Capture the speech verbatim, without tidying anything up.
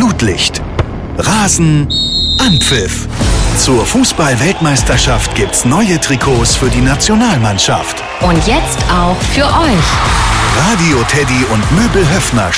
Flutlicht. Rasen, Anpfiff. Zur Fußball-Weltmeisterschaft gibt's neue Trikots für die Nationalmannschaft. Und jetzt auch für euch. Radio Teddy und Möbel Höffner